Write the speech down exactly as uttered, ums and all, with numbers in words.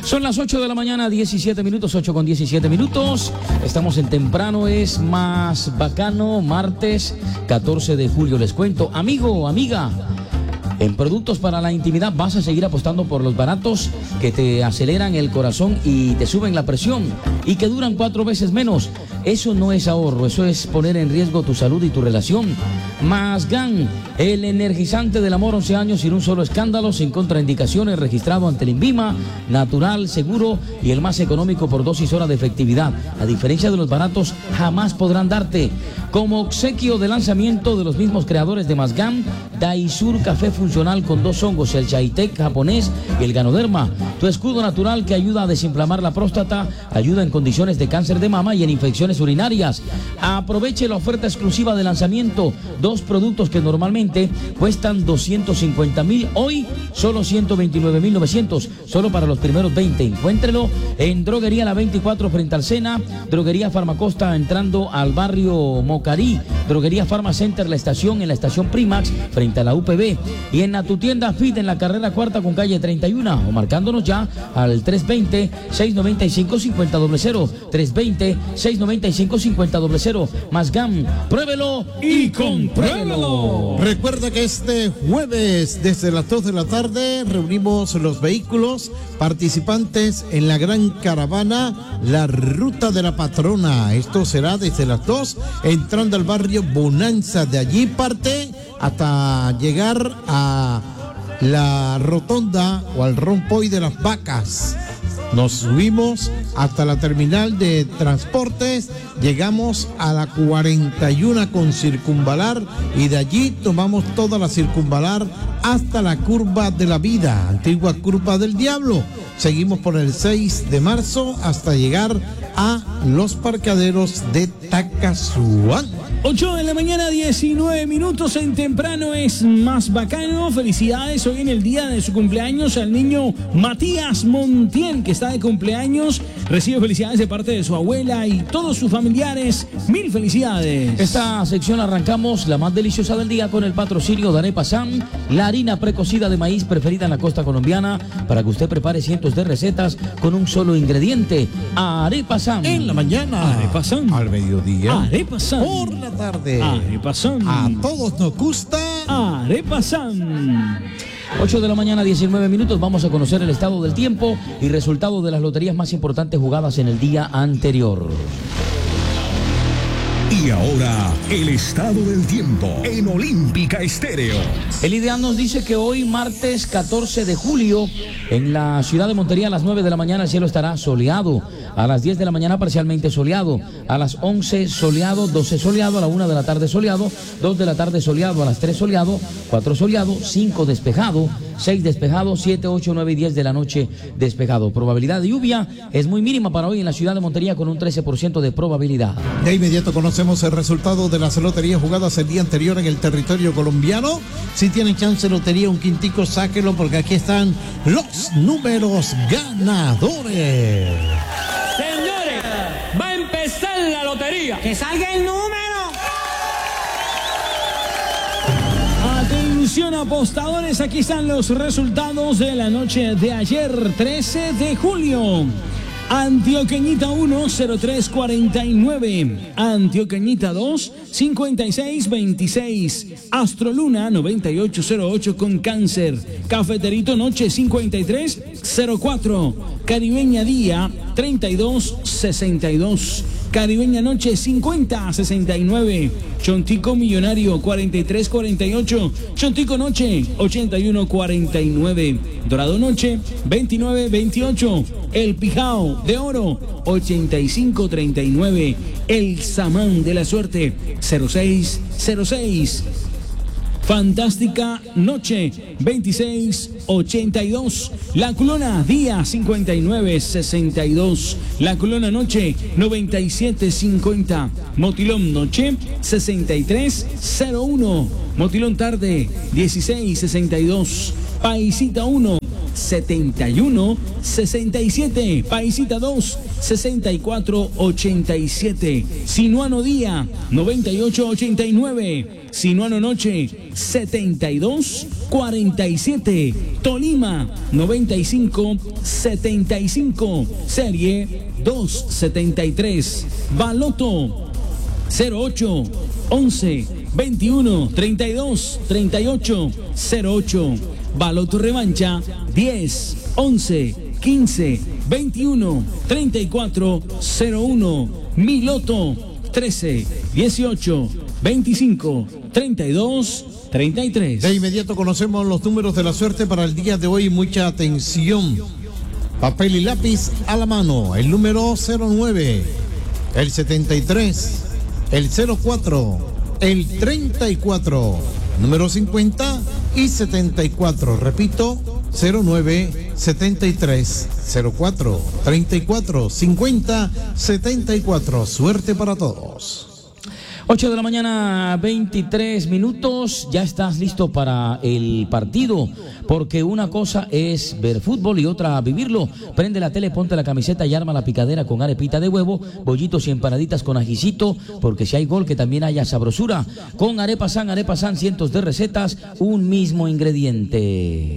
Son las ocho de la mañana, diecisiete minutos, ocho con diecisiete minutos. Estamos en Temprano es Más Bacano, martes catorce de julio. Les cuento, amigo, amiga, en productos para la intimidad vas a seguir apostando por los baratos que te aceleran el corazón y te suben la presión y que duran cuatro veces menos. Eso no es ahorro, eso es poner en riesgo tu salud y tu relación. Masgan, el energizante del amor, once años sin un solo escándalo, sin contraindicaciones, registrado ante el INVIMA, natural, seguro y el más económico por dosis hora de efectividad. A diferencia de los baratos, jamás podrán darte. Como obsequio de lanzamiento de los mismos creadores de Masgan, Daisur Café Funcional con dos hongos, el Chaitek japonés y el Ganoderma. Tu escudo natural que ayuda a desinflamar la próstata, ayuda en condiciones de cáncer de mama y en infecciones urinarias. Aproveche la oferta exclusiva de lanzamiento. Dos productos que normalmente cuestan doscientos cincuenta mil, hoy solo ciento veintinueve mil novecientos, solo para los primeros veinte. Encuéntrelo en Droguería La veinticuatro frente al Sena, Droguería Farmacosta entrando al barrio Mocarí, Droguería Farmacenter La Estación en la estación Primax frente a la U P B y en a tu tienda Fit en la carrera cuarta con calle treinta y uno o marcándonos ya al tres veinte, seiscientos noventa y cinco, cincuenta cero cero, tres veinte, seiscientos noventa y cinco, cincuenta cero cero. Masgan, pruébelo y compruébelo. Recuerda que este jueves desde las dos de la tarde reunimos los vehículos participantes en la gran caravana La Ruta de la Patrona. Esto será desde las dos entrando al barrio Bonanza. De allí parte hasta llegar a la rotonda o al rompoy de las Vacas. Nos subimos hasta la terminal de transportes, llegamos a la cuarenta y uno con circunvalar y de allí tomamos toda la circunvalar hasta la curva de la vida, antigua curva del diablo. Seguimos por el seis de marzo hasta llegar a los parqueaderos de Tacasuán. ocho de la mañana, diecinueve minutos en Temprano es Más Bacano. Felicidades hoy en el día de su cumpleaños al niño Matías Montiel, que está de cumpleaños. Recibe felicidades de parte de su abuela y todos sus familiares. Mil felicidades. Esta sección arrancamos la más deliciosa del día con el patrocinio de Arepa Sam, la harina precocida de maíz preferida en la costa colombiana, para que usted prepare cientos de recetas con un solo ingrediente. Arepa Sam. En la mañana. Arepa Sam. Al mediodía. Arepa Sam. Por la tarde. Arepa Sam. A todos nos gusta Arepa Sam. ocho de la mañana, diecinueve minutos. Vamos a conocer el estado del tiempo y resultado de las loterías más importantes jugadas en el día anterior. Y ahora, el estado del tiempo en Olímpica Estéreo. El Ideal nos dice que hoy, martes catorce de julio, en la ciudad de Montería, a las nueve de la mañana, el cielo estará soleado. A las diez de la mañana, parcialmente soleado. A las once, soleado. doce, soleado. A la una de la tarde, soleado. dos de la tarde, soleado. A las tres, soleado. cuatro, soleado. cinco, despejado. seis, despejado. siete, ocho, nueve y diez de la noche, despejado. Probabilidad de lluvia es muy mínima para hoy en la ciudad de Montería, con un trece por ciento de probabilidad. De inmediato conocemos el resultado de las loterías jugadas el día anterior en el territorio colombiano. Si tienen chance lotería, un quintico, sáquelo porque aquí están los números ganadores. Señores, va a empezar la lotería. ¡Que salga el número! Atención apostadores, aquí están los resultados de la noche de ayer, trece de julio. Antioqueñita uno, cero tres cuarenta y nueve. Antioqueñita dos, cincuenta y seis veintiséis. Astroluna noventa y ocho cero ocho con Cáncer. Cafeterito Noche cincuenta y tres cero cuatro. Caribeña Día treinta y dos sesenta y dos. Caribeña Noche cincuenta sesenta y nueve. Chontico Millonario cuarenta y tres cuarenta y ocho. Chontico Noche ochenta y uno cuarenta y nueve. Dorado Noche veintinueve veintiocho. El Pijao de Oro ochenta y cinco treinta y nueve. El Samán de la Suerte cero seis cero seis. Fantástica Noche veintiséis ochenta y dos. La Culona Día cincuenta y nueve sesenta y dos. La Culona Noche noventa y siete cincuenta. Motilón Noche sesenta y tres cero uno. Motilón Tarde dieciséis sesenta y dos. Paisita uno setenta y uno sesenta y siete. Paisita dos, sesenta y cuatro ochenta y siete. Sinuano Día, noventa y ocho ochenta y nueve. Sinuano Noche, setenta y dos cuarenta y siete. Tolima, noventa y cinco setenta y cinco. Serie dos setenta y tres. Baloto, cero ocho once veintiuno treinta y dos treinta y ocho cero ocho. Baloto Revancha, diez once quince veintiuno treinta y cuatro cero uno. Miloto, trece dieciocho veinticinco treinta y dos treinta y tres. De inmediato conocemos los números de la suerte para el día de hoy. Mucha atención. Papel y lápiz a la mano. El número cero nueve, el setenta y tres, el cero cuatro, el treinta y cuatro, número cincuenta y setenta y cuatro. Repito, cero nueve, setenta y tres, cero cuatro, treinta y cuatro, cincuenta, setenta y cuatro. Suerte para todos. ocho de la mañana, veintitrés minutos. Ya estás listo para el partido, porque una cosa es ver fútbol y otra vivirlo. Prende la tele, ponte la camiseta y arma la picadera con arepita de huevo, bollitos y empanaditas con ajicito, porque si hay gol, que también haya sabrosura. Con Arepa San, Arepa San, cientos de recetas, un mismo ingrediente.